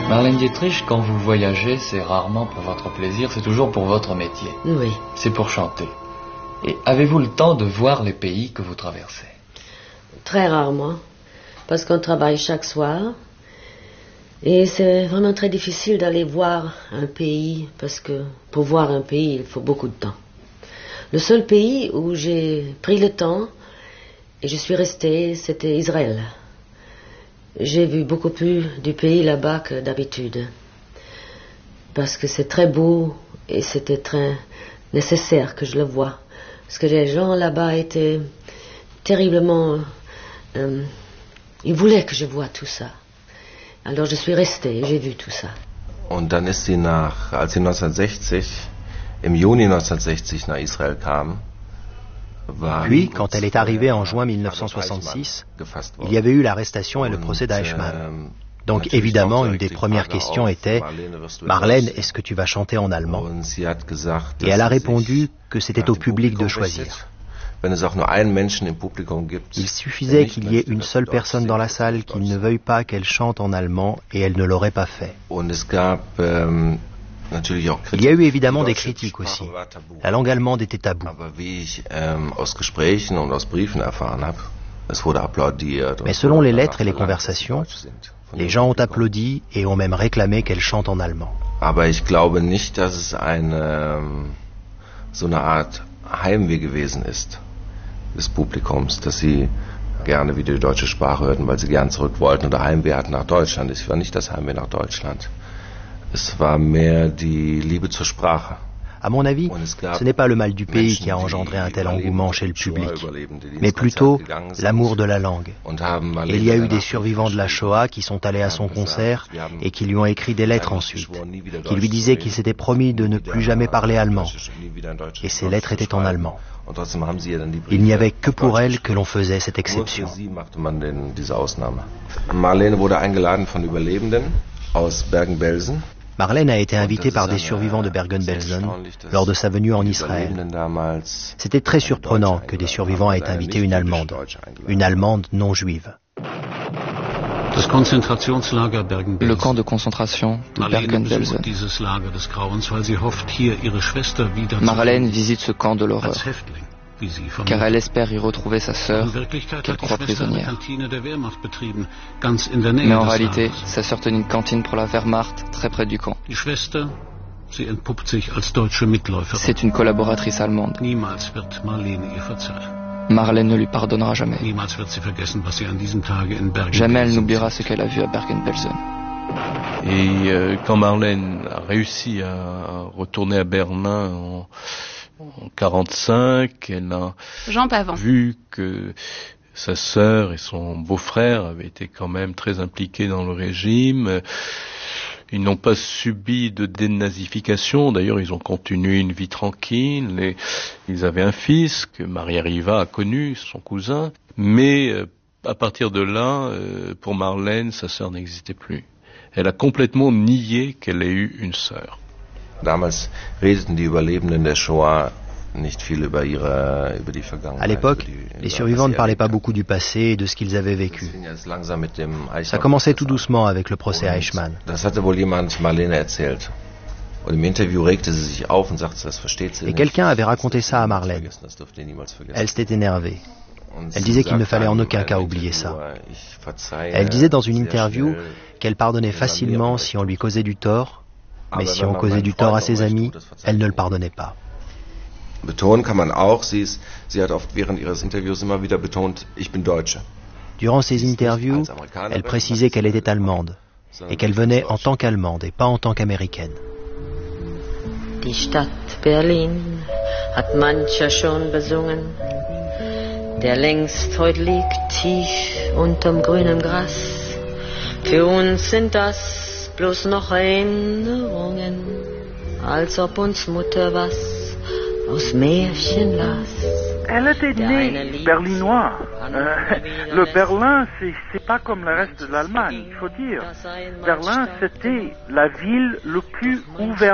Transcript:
Marlène Dietrich, quand vous voyagez, c'est rarement pour votre plaisir, c'est toujours pour votre métier. Oui. C'est pour chanter. Et avez-vous le temps de voir les pays que vous traversez? Très rarement, parce qu'on travaille chaque soir. Et c'est vraiment très difficile d'aller voir un pays, parce que pour voir un pays, il faut beaucoup de temps. Le seul pays où j'ai pris le temps, et je suis restée, c'était Israël. J'ai vu beaucoup plus du pays là-bas que d'habitude. Parce que c'est très beau et c'était très nécessaire que je le voie. Parce que les gens là-bas étaient terriblement... ils voulaient que je voie tout ça. Alors je suis restée et j'ai vu tout ça. Und dann ist sie als sie 1960, im Juni 1960 nach Israël kam, Puis, quand elle est arrivée en juin 1966, il y avait eu l'arrestation et le procès d'Eichmann. Donc évidemment, une des premières questions était « Marlène, est-ce que tu vas chanter en allemand ?» Et elle a répondu que c'était au public de choisir. Il suffisait qu'il y ait une seule personne dans la salle qui ne veuille pas qu'elle chante en allemand et elle ne l'aurait pas fait. Il y a eu évidemment des critiques aussi. La langue allemande était taboue. Mais selon les lettres et les conversations, les gens ont applaudi et ont même réclamé qu'elle chante en allemand. Aber ich glaube nicht, dass es so eine Art Heimweh gewesen ist des Publikums, dass sie gerne wieder die deutsche Sprache hörten, weil sie gern zurück wollten oder Heimweh hatten nach Deutschland. Es war nicht das Heimweh nach Deutschland. Es war mehr die Liebe zur Sprache. À mon avis, ce n'est pas le mal du pays qui a engendré un tel engouement chez le public, mais plutôt l'amour de la langue. Et il y a eu des survivants de la Shoah qui sont allés à son concert et qui lui ont écrit des lettres ensuite, qui lui disaient qu'ils s'étaient promis de ne plus jamais parler allemand. Et ces lettres étaient en allemand. Il n'y avait que pour elle que l'on faisait cette exception. Marlène wurde eingeladen von Überlebenden aus Bergen-Belsen. Marlène a été invitée par des survivants de Bergen-Belsen lors de sa venue en Israël. C'était très surprenant que des survivants aient invité une Allemande non juive. Le camp de concentration de Bergen-Belsen. Marlène visite ce camp de l'horreur, car elle espère y retrouver sa sœur, qu'elle croit prisonnière. Mais en réalité, sa sœur tenait une cantine pour la Wehrmacht, très près du camp. C'est une collaboratrice allemande. Marlène ne lui pardonnera jamais. Jamais elle n'oubliera ce qu'elle a vu à Bergen-Belsen. Et quand Marlène a réussi à retourner à Berlin en 1945, elle a vu que sa sœur et son beau-frère avaient été quand même très impliqués dans le régime. Ils n'ont pas subi de dénazification, d'ailleurs ils ont continué une vie tranquille, et ils avaient un fils que Maria Riva a connu, son cousin, mais à partir de là, pour Marlène, sa sœur n'existait plus. Elle a complètement nié qu'elle ait eu une sœur. Damals redeten die Überlebenden der Shoah nicht viel über die Vergangenheit. À l'époque, les survivants ne parlaient pas beaucoup du passé et de ce qu'ils avaient vécu. Ça commençait tout doucement avec le procès Eichmann. Das hatte wohl jemand Marlene erzählt. Und im Interview regte sie sich auf und sagte, das versteht sie Et nicht. quelqu'un avait raconté ça à Marlène. Elle s'était énervée. Elle disait qu'il ne fallait en aucun cas oublier ça. Elle disait dans une interview qu'elle pardonnait facilement si on lui causait du tort, mais si on causait du tort à ses amis, elle ne le pardonnait pas. Betonen kann man auch, sie hat oft während ihres Interviews immer wieder betont, ich bin Deutsche. Durant ses interviews, elle précisait qu'elle était allemande et qu'elle venait en tant qu'allemande et pas en tant qu'américaine. Die Stadt Berlin hat mancher schon besungen, der längst heut liegt tief unterm grünen Gras. Für uns sind das bloß noch Erinnerungen, als ob uns Mutter was aus Märchen las. Elle était née berlinoise. Le Berlin, c'est pas comme le reste de l'Allemagne, il faut dire. Berlin, c'était la ville le plus ouverte